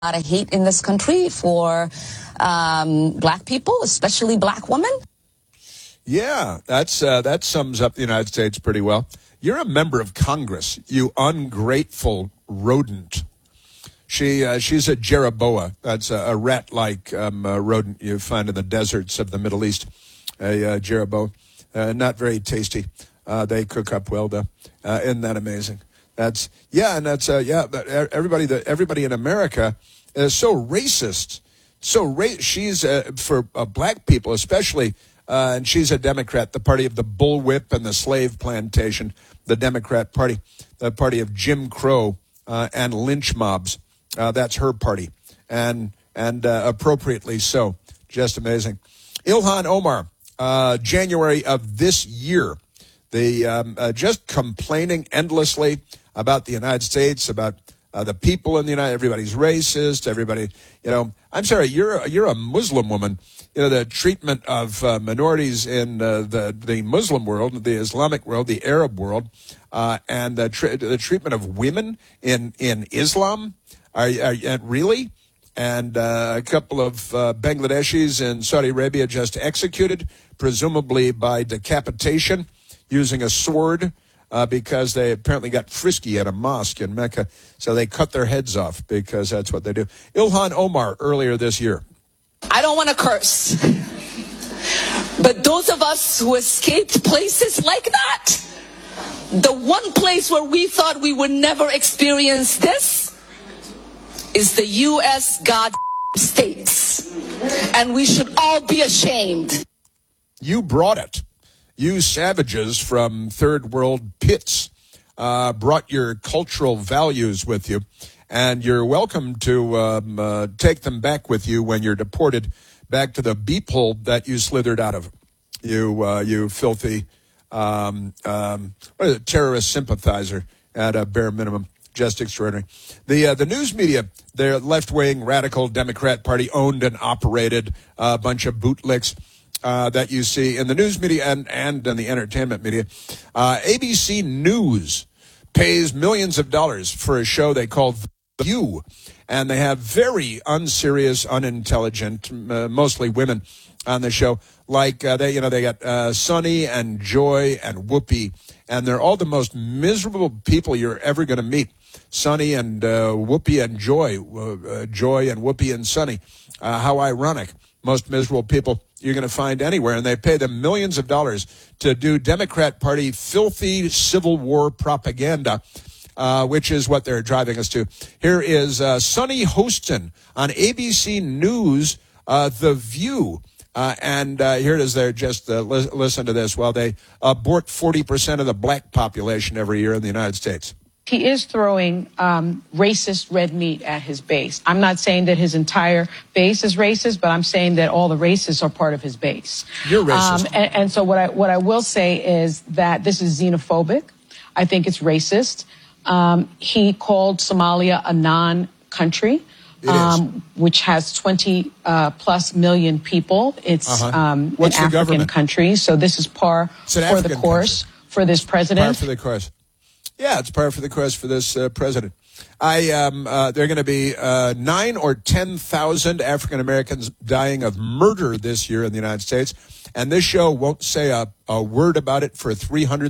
lot of hate in this country for black people, especially black women. Yeah, that sums up the United States pretty well. You're a member of Congress, you ungrateful rodent. She's a Jeroboa. That's a rat-like rodent you find in the deserts of the Middle East. A Jeroboa, not very tasty. They cook up well, though. Isn't that amazing? Everybody in America is so racist. She's for black people especially, and she's a Democrat, the party of the bullwhip and the slave plantation, the Democrat Party, the party of Jim Crow and lynch mobs. That's her party, and appropriately so. Just amazing. Ilhan Omar, January of this year, just complaining endlessly about the United States, about the people in the United. Everybody's racist. Everybody, I'm sorry, you're a Muslim woman. The treatment of minorities in the Muslim world, the Islamic world, the Arab world, and the treatment of women in Islam. Are really? And a couple of Bangladeshis in Saudi Arabia just executed, presumably by decapitation, using a sword, because they apparently got frisky at a mosque in Mecca. So they cut their heads off because that's what they do. Ilhan Omar earlier this year. I don't want to curse, but those of us who escaped places like that, the one place where we thought we would never experience this is the U.S. States. And we should all be ashamed. You brought it. You savages from third world pits brought your cultural values with you, and you're welcome to take them back with you when you're deported back to the beep hole that you slithered out of. You filthy terrorist sympathizer at a bare minimum. Just extraordinary. The news media, their left-wing radical Democrat Party owned and operated a bunch of bootlicks that you see in the news media and in the entertainment media. ABC News pays millions of dollars for a show they call The View, and they have very unserious, unintelligent, mostly women on the show. Like they got Sunny and Joy and Whoopi, and they're all the most miserable people you're ever going to meet. Sunny and Whoopi and Joy, Joy and Whoopi and Sunny. How ironic. Most miserable people you're going to find anywhere, and they pay them millions of dollars to do Democrat Party filthy Civil War propaganda, which is what they're driving us to. Here is Sunny Hostin on ABC News, The View. And here it is there. Just listen to this while they abort 40% of the black population every year in the United States. He is throwing racist red meat at his base. I'm not saying that his entire base is racist, but I'm saying that all the racists are part of his base. You're racist. And so what I will say is that this is xenophobic. I think it's racist. He called Somalia a non-country, which has 20 plus million people. It's an African country. So this is par for the course for this president. Par for the course. Yeah, it's par for the course for this president. There are going to be 9 or 10,000 African Americans dying of murder this year in the United States, and this show won't say a word about it for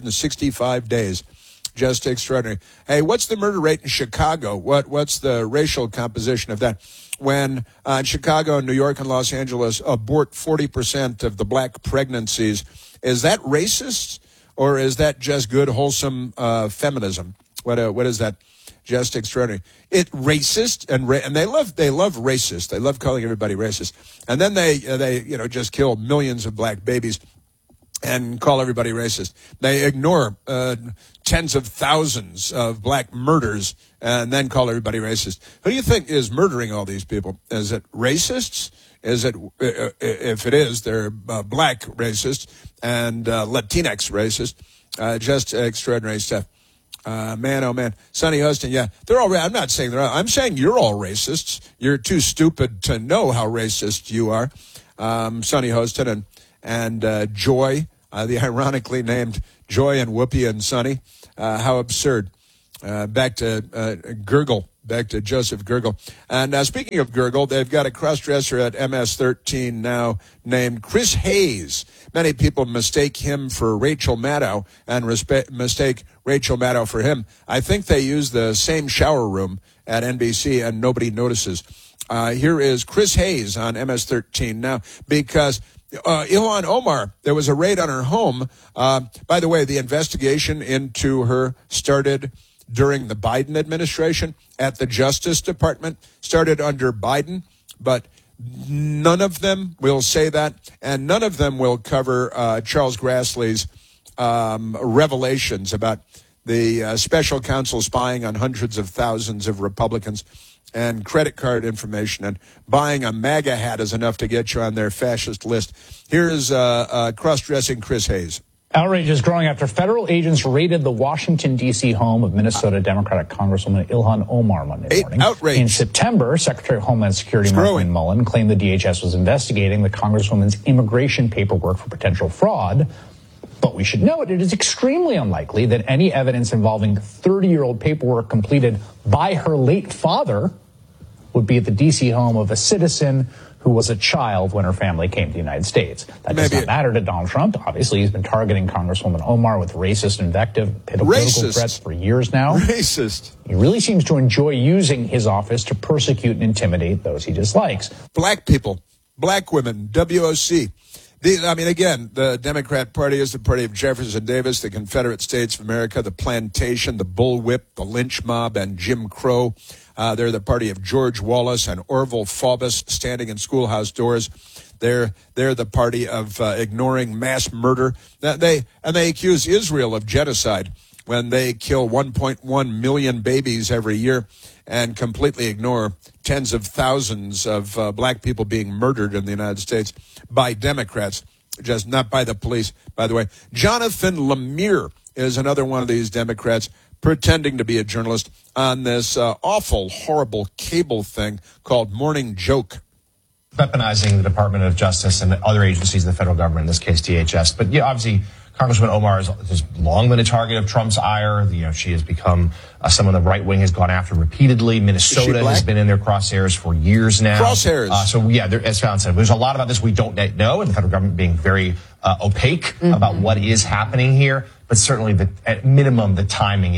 365 days. Just extraordinary. Hey, what's the murder rate in Chicago? What's the racial composition of that? When in Chicago and New York and Los Angeles abort 40% of the black pregnancies, is that racist? Or is that just good, wholesome feminism? What is that? Just extraordinary. It racist and they love racist. They love calling everybody racist. And then they just kill millions of black babies and call everybody racist. They ignore tens of thousands of black murders and then call everybody racist. Who do you think is murdering all these people? Is it racists? Is it, if it is, they're black racist and Latinx racist. Just extraordinary stuff. Man, oh man. Sunny Hostin, yeah. They're all, I'm not saying they're all, I'm saying you're all racists. You're too stupid to know how racist you are. Sunny Hostin and Joy, the ironically named Joy and Whoopi and Sunny. How absurd. back to Gergel. Back to Joseph Gergel. And speaking of Gergel, they've got a cross-dresser at MS-13 now named Chris Hayes. Many people mistake him for Rachel Maddow and mistake Rachel Maddow for him. I think they use the same shower room at NBC and nobody notices. Here is Chris Hayes on MS-13 now because Ilhan Omar, there was a raid on her home. By the way, the investigation into her started during the Biden administration at the Justice Department, started under Biden, but none of them will say that, and none of them will cover Charles Grassley's revelations about the special counsel spying on hundreds of thousands of Republicans and credit card information, and buying a MAGA hat is enough to get you on their fascist list. Here's cross-dressing Chris Hayes. Outrage is growing after federal agents raided the Washington, D.C. home of Minnesota Democratic Congresswoman Ilhan Omar Monday morning. Outrage. In September, Secretary of Homeland Security Markwayne Mullin claimed the DHS was investigating the Congresswoman's immigration paperwork for potential fraud. But we should note it is extremely unlikely that any evidence involving 30-year-old paperwork completed by her late father would be at the D.C. home of a citizen who was a child when her family came to the United States. That does not matter to Donald Trump. Obviously, he's been targeting Congresswoman Omar with racist invective, political threats for years now. Racist. He really seems to enjoy using his office to persecute and intimidate those he dislikes. Black people, black women, WOC. Again, the Democrat Party is the party of Jefferson Davis, the Confederate States of America, the plantation, the bullwhip, the lynch mob, and Jim Crow. They're the party of George Wallace and Orville Faubus standing in schoolhouse doors. They're the party of ignoring mass murder. They accuse Israel of genocide when they kill 1.1 million babies every year and completely ignore tens of thousands of black people being murdered in the United States by Democrats, just not by the police, by the way. Jonathan Lemire is another one of these Democrats pretending to be a journalist on this awful, horrible cable thing called Morning Joke. Weaponizing the Department of Justice and other agencies of the federal government, in this case DHS. But yeah, obviously, Congresswoman Omar has long been a target of Trump's ire. She has become someone the right wing has gone after repeatedly. Minnesota has been in their crosshairs for years now. Crosshairs. As Fallon said, there's a lot about this we don't know, and the federal government being very opaque about what is happening here. But certainly, at minimum, the timing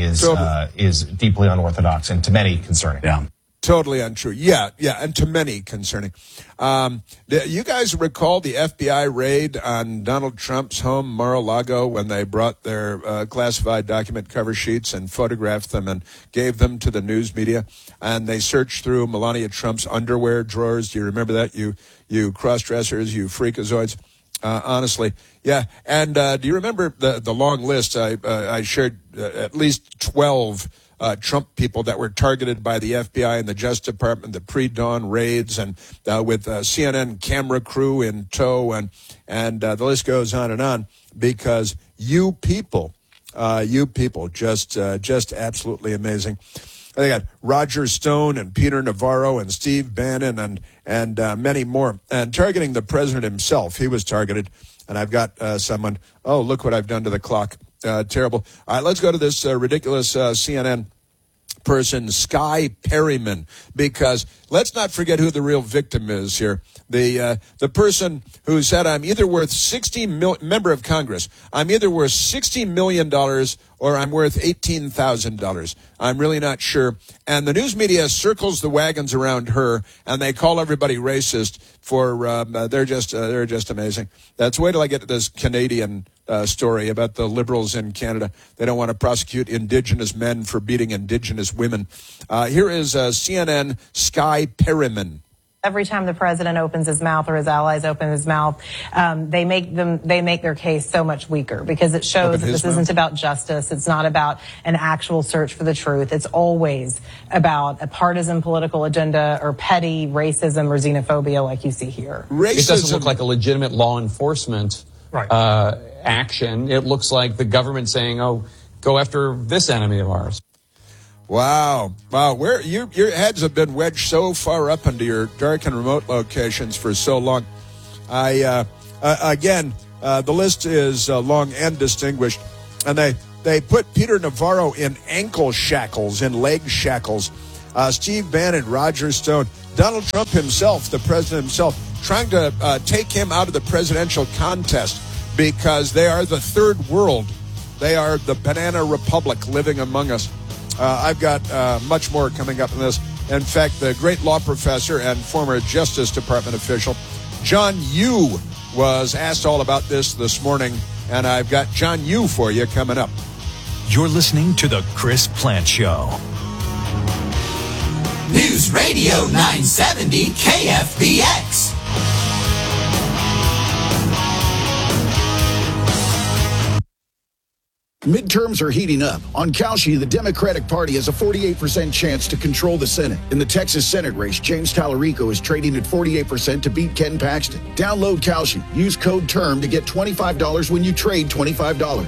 is deeply unorthodox and to many concerning. Yeah. Totally untrue. Yeah, and to many concerning. You guys recall the FBI raid on Donald Trump's home, Mar-a-Lago, when they brought their classified document cover sheets and photographed them and gave them to the news media? And they searched through Melania Trump's underwear drawers. Do you remember that, you cross-dressers, you freakazoids? Honestly, yeah. And do you remember the long list? I shared at least 12 Trump people that were targeted by the FBI and the Justice Department, the pre-dawn raids, and with CNN camera crew in tow, and the list goes on, because you people, just absolutely amazing. They got Roger Stone and Peter Navarro and Steve Bannon and many more, and targeting the president himself. He was targeted, and I've got someone. Oh, look what I've done to the clock. Terrible. All right, let's go to this ridiculous CNN person, Sky Perryman, because let's not forget who the real victim is here. The person who said, I'm either worth member of Congress, I'm either worth $60 million or I'm worth $18,000. I'm really not sure. And the news media circles the wagons around her, and they call everybody racist for, they're just amazing. Wait till I get to this Canadian story about the Liberals in Canada. They don't want to prosecute Indigenous men for beating Indigenous women. Here is CNN Sky Perryman. Every time the president opens his mouth or his allies open his mouth, they make their case so much weaker, because it shows that this isn't about justice. It's not about an actual search for the truth. It's always about a partisan political agenda or petty racism or xenophobia like you see here. It doesn't look like a legitimate law enforcement action. It looks like the government saying, oh, go after this enemy of ours. Wow. Where your heads have been wedged so far up into your dark and remote locations for so long. Again, the list is long and distinguished, and They put Peter Navarro in ankle shackles, in leg shackles. Steve Bannon, Roger Stone, Donald Trump himself, the president himself, trying to take him out of the presidential contest because they are the third world. They are the banana republic living among us. I've got much more coming up in this. In fact, the great law professor and former Justice Department official, John Yoo, was asked all about this morning, and I've got John Yoo for you coming up. You're listening to The Chris Plante Show. News Radio 970 KFBX. Midterms are heating up. On Kalshi, the Democratic Party has a 48% chance to control the Senate. In the Texas Senate race, James Talarico is trading at 48% to beat Ken Paxton. Download Kalshi. Use code TERM to get $25 when you trade $25.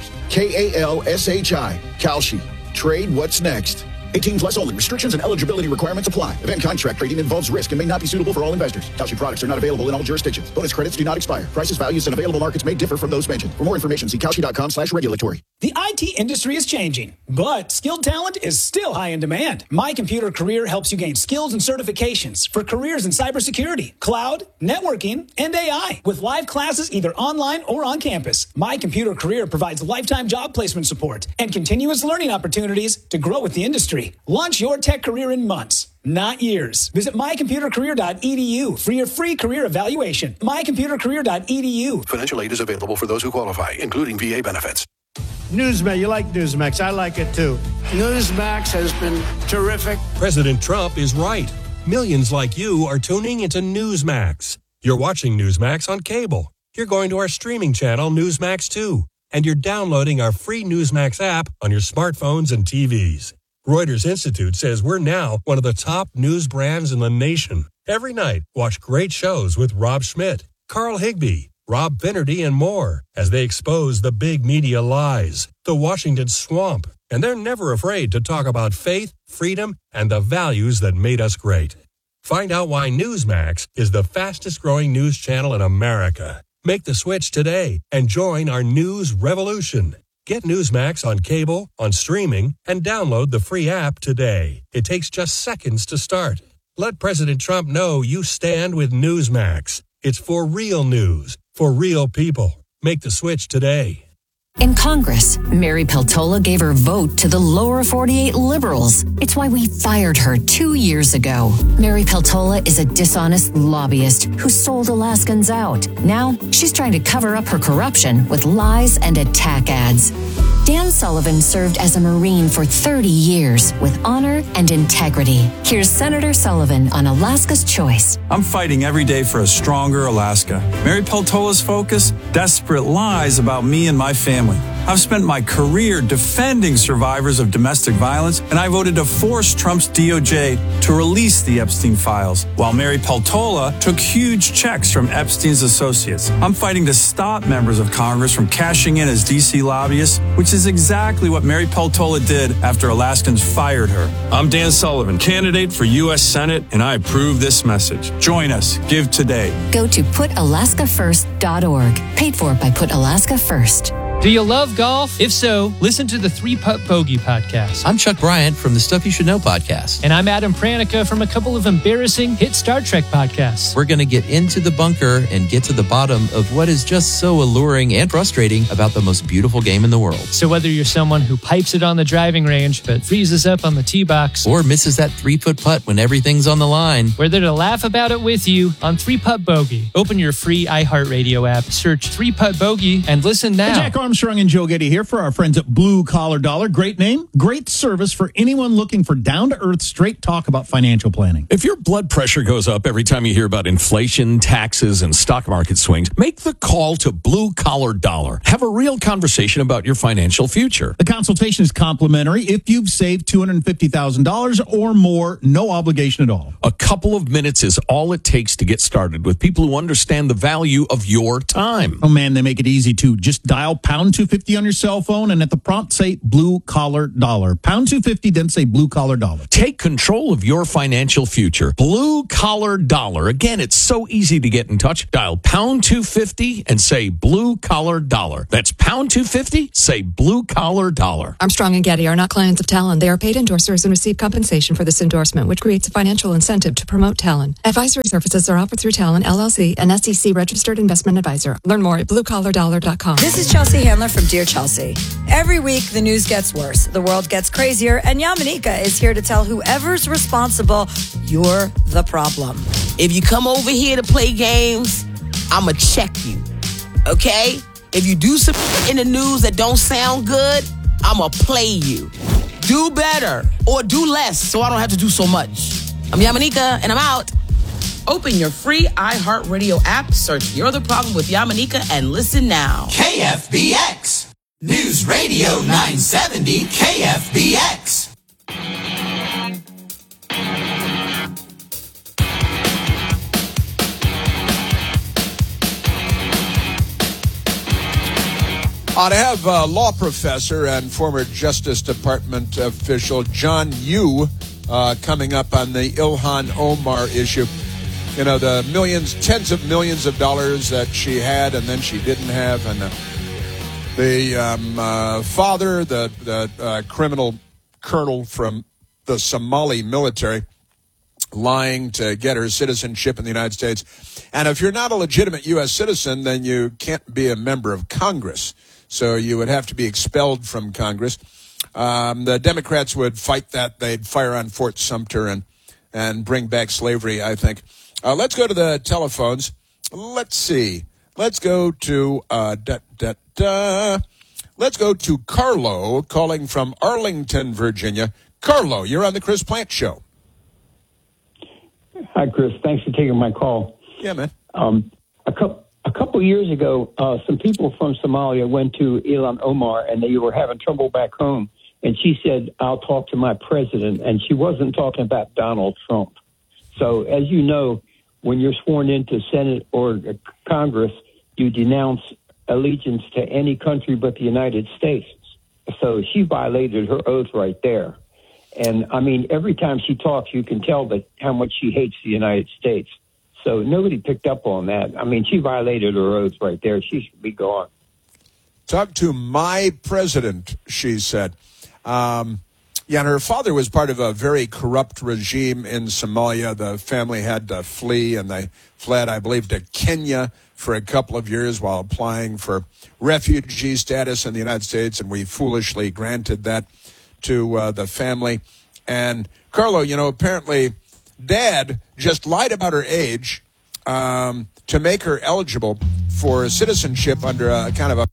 KALSHI. Kalshi. Trade what's next. 18 plus only. Restrictions and eligibility requirements apply. Event contract trading involves risk and may not be suitable for all investors. Kalshi products are not available in all jurisdictions. Bonus credits do not expire. Prices, values, and available markets may differ from those mentioned. For more information, see Kalshi.com/regulatory. The IT industry is changing, but skilled talent is still high in demand. My Computer Career helps you gain skills and certifications for careers in cybersecurity, cloud, networking, and AI. With live classes either online or on campus, My Computer Career provides lifetime job placement support and continuous learning opportunities to grow with the industry. Launch your tech career in months, not years. Visit mycomputercareer.edu for your free career evaluation. mycomputercareer.edu. Financial aid is available for those who qualify, including VA benefits. Newsmax, you like Newsmax. I like it too. Newsmax has been terrific. President Trump is right. Millions like you are tuning into Newsmax. You're watching Newsmax on cable. You're going to our streaming channel, Newsmax 2. And you're downloading our free Newsmax app on your smartphones and TVs. Reuters Institute says we're now one of the top news brands in the nation. Every night, watch great shows with Rob Schmidt, Carl Higbie, Rob Finnerty, and more as they expose the big media lies, the Washington swamp, and they're never afraid to talk about faith, freedom, and the values that made us great. Find out why Newsmax is the fastest-growing news channel in America. Make the switch today and join our news revolution. Get Newsmax on cable, on streaming, and download the free app today. It takes just seconds to start. Let President Trump know you stand with Newsmax. It's for real news, for real people. Make the switch today. In Congress, Mary Peltola gave her vote to the lower 48 liberals. It's why we fired her 2 years ago. Mary Peltola is a dishonest lobbyist who sold Alaskans out. Now, she's trying to cover up her corruption with lies and attack ads. Dan Sullivan served as a Marine for 30 years with honor and integrity. Here's Senator Sullivan on Alaska's Choice. I'm fighting every day for a stronger Alaska. Mary Peltola's focus? Desperate lies about me and my family. I've spent my career defending survivors of domestic violence, and I voted to force Trump's DOJ to release the Epstein files, while Mary Peltola took huge checks from Epstein's associates. I'm fighting to stop members of Congress from cashing in as D.C. lobbyists, which is exactly what Mary Peltola did after Alaskans fired her. I'm Dan Sullivan, candidate for U.S. Senate, and I approve this message. Join us. Give today. Go to PutAlaskaFirst.org. Paid for by Put Alaska First. Do you love golf? If so, listen to the 3-Putt Bogey podcast. I'm Chuck Bryant from the Stuff You Should Know podcast. And I'm Adam Pranica from a couple of embarrassing hit Star Trek podcasts. We're going to get into the bunker and get to the bottom of what is just so alluring and frustrating about the most beautiful game in the world. So whether you're someone who pipes it on the driving range but freezes up on the tee box, or misses that 3-foot putt when everything's on the line, we're there to laugh about it with you on 3-Putt Bogey. Open your free iHeartRadio app, search 3-Putt Bogey, and listen now. Jack Armstrong and Joe Getty here for our friends at Blue Collar Dollar. Great name, great service for anyone looking for down-to-earth, straight talk about financial planning. If your blood pressure goes up every time you hear about inflation, taxes, and stock market swings, make the call to Blue Collar Dollar. Have a real conversation about your financial future. The consultation is complimentary if you've saved $250,000 or more, no obligation at all. A couple of minutes is all it takes to get started with people who understand the value of your time. Oh, man, they make it easy, too. Just dial pound pound 250 on your cell phone, and at the prompt say blue collar dollar. Pound 250, then say blue collar dollar. Take control of your financial future. Blue Collar Dollar. Again, it's so easy to get in touch. Dial pound 250 and say blue collar dollar. That's pound 250, say blue collar dollar. Armstrong and Getty are not clients of Talon. They are paid endorsers and receive compensation for this endorsement, which creates a financial incentive to promote Talon. Advisory services are offered through Talon, LLC, an SEC registered investment advisor. Learn more at bluecollardollar.com. This is Chelsea Handler from Dear Chelsea. Every week, the news gets worse, the world gets crazier, and Yamanika is here to tell whoever's responsible, you're the problem. If you come over here to play games, I'ma check you, okay? If you do something in the news that don't sound good, I'ma play you. Do better or do less so I don't have to do so much. I'm Yamanika, and I'm out. Open your free iHeartRadio app, search You're the Problem with Yamanika, and listen now. KFBX News Radio 970 KFBX. To have law professor and former Justice Department official John Yoo coming up on the Ilhan Omar issue. You know, the tens of millions of dollars that she had and then she didn't have. And the father, the criminal colonel from the Somali military, lying to get her citizenship in the United States. And if you're not a legitimate U.S. citizen, then you can't be a member of Congress. So you would have to be expelled from Congress. The Democrats would fight that. They'd fire on Fort Sumter and bring back slavery, I think. Let's go to the telephones. Let's see. Let's go to Let's go to Carlo calling from Arlington, Virginia. Carlo, you're on the Chris Plante Show. Hi, Chris. Thanks for taking my call. Yeah, man. A couple years ago, some people from Somalia went to Ilhan Omar, and they were having trouble back home. And she said, I'll talk to my president. And she wasn't talking about Donald Trump. So, as you know, when you're sworn into Senate or Congress, you denounce allegiance to any country but the United States. So she violated her oath right there. And, I mean, every time she talks, you can tell that how much she hates the United States. So nobody picked up on that. I mean, she violated her oath right there. She should be gone. Talk to my president, she said. Yeah, and her father was part of a very corrupt regime in Somalia. The family had to flee, and they fled, I believe, to Kenya for a couple of years while applying for refugee status in the United States, and we foolishly granted that to the family. And, Carlo, you know, apparently Dad just lied about her age to make her eligible for citizenship under a kind of a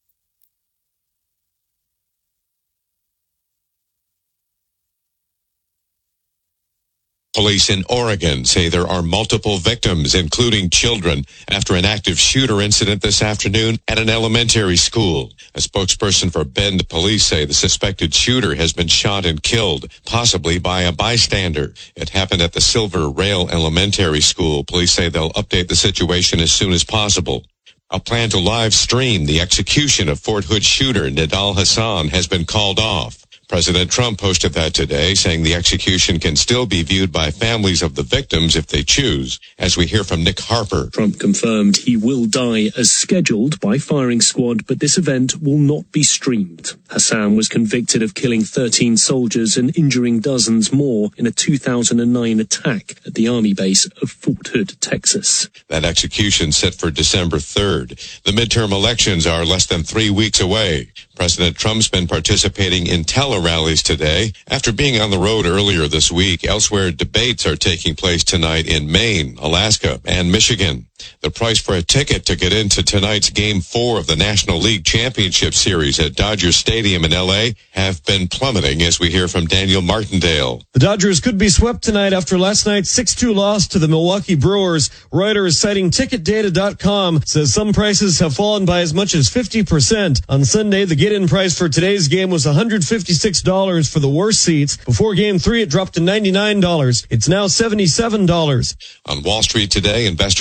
Police in Oregon say there are multiple victims, including children, after an active shooter incident this afternoon at an elementary school. A spokesperson for Bend police say the suspected shooter has been shot and killed, possibly by a bystander. It happened at the Silver Rail Elementary School. Police say they'll update the situation as soon as possible. A plan to live stream the execution of Fort Hood shooter Nidal Hassan has been called off. President Trump posted that today, saying the execution can still be viewed by families of the victims if they choose. As we hear from Nick Harper. Trump confirmed he will die as scheduled by firing squad, but this event will not be streamed. Hassan was convicted of killing 13 soldiers and injuring dozens more in a 2009 attack at the Army base of Fort Hood, Texas. That execution set for December 3rd. The midterm elections are less than 3 weeks away. President Trump's been participating in tele-rallies today. After being on the road earlier this week, elsewhere debates are taking place tonight in Maine, Alaska, and Michigan. The price for a ticket to get into tonight's Game 4 of the National League Championship Series at Dodger Stadium in L.A. have been plummeting, as we hear from Daniel Martindale. The Dodgers could be swept tonight after last night's 6-2 loss to the Milwaukee Brewers. Reuters, citing TicketData.com, says some prices have fallen by as much as 50%. On Sunday, the get-in price for today's game was $156 for the worst seats. Before Game 3, it dropped to $99. It's now $77. On Wall Street today, investors react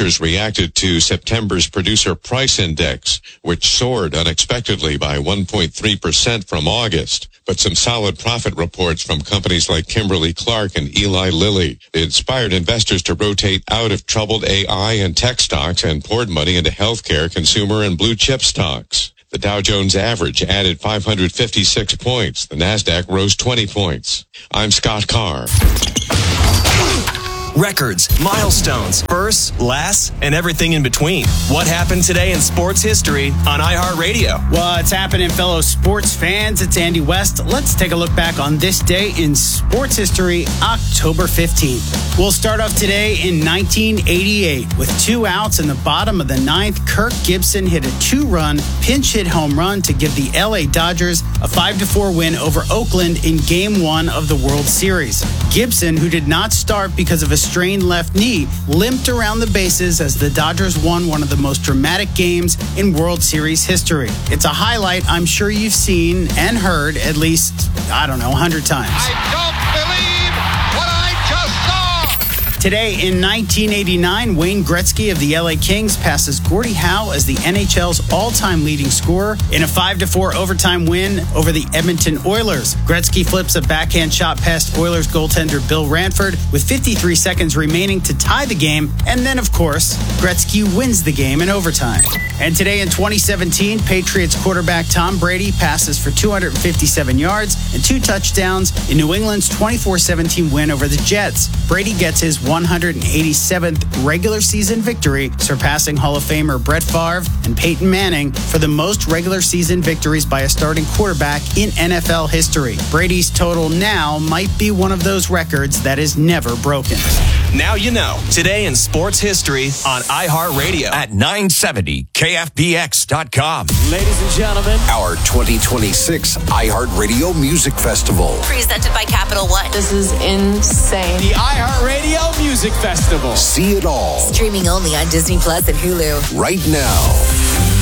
reacted to September's producer price index, which soared unexpectedly by 1.3% from August. But some solid profit reports from companies like Kimberly-Clark and Eli Lilly inspired investors to rotate out of troubled AI and tech stocks and poured money into healthcare, consumer, and blue chip stocks. The Dow Jones average added 556 points. The NASDAQ rose 20 points. I'm Scott Carr. Records, milestones, firsts, lasts, and everything in between. What happened today in sports history on iHeartRadio? What's happening, fellow sports fans? It's Andy West. Let's take a look back on this day in sports history, October 15th. We'll start off today in 1988. With 2 outs in the bottom of the 9th, Kirk Gibson hit a 2-run pinch hit home run to give the LA Dodgers a 5-4 win over Oakland in Game 1 of the World Series. Gibson, who did not start because of a strained left knee, limped around the bases as the Dodgers won one of the most dramatic games in World Series history. It's a highlight I'm sure you've seen and heard at least, 100 times. I don't believe what I just saw! Today in 1989, Wayne Gretzky of the LA Kings passes Gordie Howe as the NHL's all-time leading scorer in a 5-4 overtime win over the Edmonton Oilers. Gretzky flips a backhand shot past Oilers goaltender Bill Ranford with 53 seconds remaining to tie the game, and then, of course, Gretzky wins the game in overtime. And today in 2017, Patriots quarterback Tom Brady passes for 257 yards and 2 touchdowns in New England's 24-17 win over the Jets. Brady gets his 187th regular season victory, surpassing Hall of Famer Brett Favre and Peyton Manning for the most regular season victories by a starting quarterback in NFL history. Brady's total now might be one of those records that is never broken. Now you know. Today in sports history on iHeartRadio at 970 KFBX.com. Ladies and gentlemen, our 2026 iHeartRadio Music Festival. Presented by Capital One. This is insane. The iHeartRadio Music Festival. See it all. Streaming only on Disney Plus and Hulu. Right now.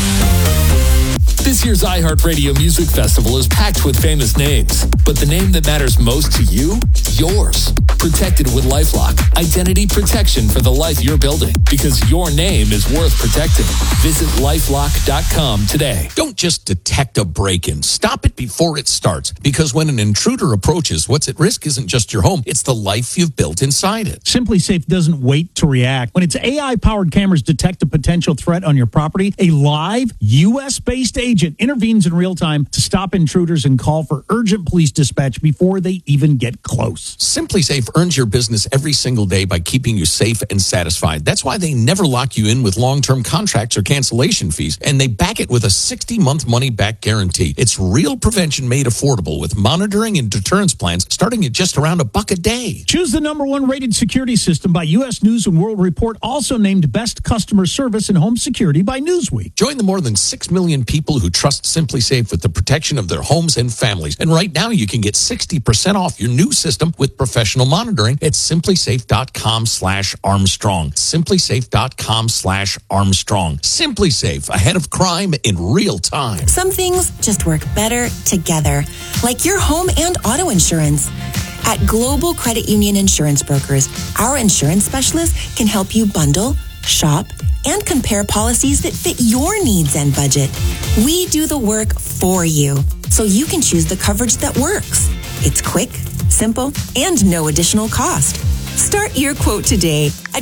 This year's iHeartRadio Music Festival is packed with famous names, but the name that matters most to you? Yours. Protected with LifeLock. Identity protection for the life you're building, because your name is worth protecting. Visit LifeLock.com today. Don't just detect a break-in. Stop it before it starts, because when an intruder approaches, what's at risk isn't just your home, it's the life you've built inside it. SimpliSafe doesn't wait to react. When its AI-powered cameras detect a potential threat on your property, a live, U.S.-based agent intervenes in real time to stop intruders and call for urgent police dispatch before they even get close. SimpliSafe earns your business every single day by keeping you safe and satisfied. That's why they never lock you in with long-term contracts or cancellation fees, and they back it with a 60-month money-back guarantee. It's real prevention made affordable with monitoring and deterrence plans starting at just around $1 a day. Choose the #1 rated security system by U.S. News and World Report, also named Best Customer Service in Home Security by Newsweek. Join the more than 6 million people who trust SimpliSafe with the protection of their homes and families. And right now you can get 60% off your new system with professional monitoring at SimpliSafe.com/Armstrong. SimpliSafe.com/Armstrong. SimpliSafe, ahead of crime in real time. Some things just work better together, like your home and auto insurance. At Global Credit Union Insurance Brokers, our insurance specialists can help you bundle, shop, and compare policies that fit your needs and budget. We do the work for you, so you can choose the coverage that works. It's quick, simple, and no additional cost. Start your quote today at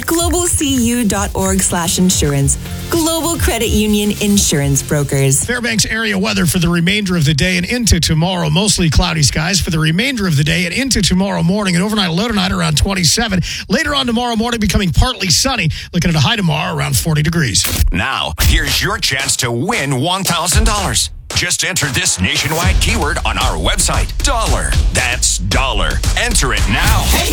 globalcu.org/insurance. Global Credit Union Insurance Brokers. Fairbanks area weather for the remainder of the day and into tomorrow. Mostly cloudy skies for the remainder of the day and into tomorrow morning. An overnight low tonight around 27. Later on tomorrow morning becoming partly sunny. Looking at a high tomorrow around 40 degrees. Now, here's your chance to win $1,000. Just enter this nationwide keyword on our website, dollar. That's dollar. Enter it now. Hey,